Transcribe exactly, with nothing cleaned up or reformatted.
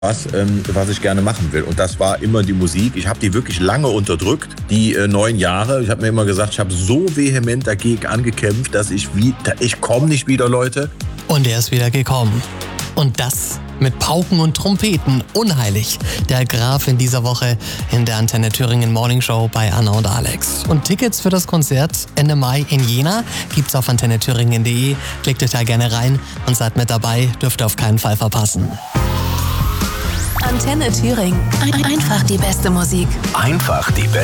was, ähm, was ich gerne machen will. Und das war immer die Musik. Ich habe die wirklich lange unterdrückt, die äh, neun Jahre. Ich habe mir immer gesagt, ich habe so vehement dagegen angekämpft, dass ich wie, ich komme nicht wieder, Leute. Und er ist wieder gekommen. Und das mit Pauken und Trompeten. Unheilig. Der Graf in dieser Woche in der Antenne Thüringen Morning Show bei Anna und Alex. Und Tickets für das Konzert Ende Mai in Jena gibt's auf antenne thüringen punkt de. Klickt euch da gerne rein und seid mit dabei. Dürft ihr auf keinen Fall verpassen. Antenne Thüringen. Ein- Einfach die beste Musik. Einfach die beste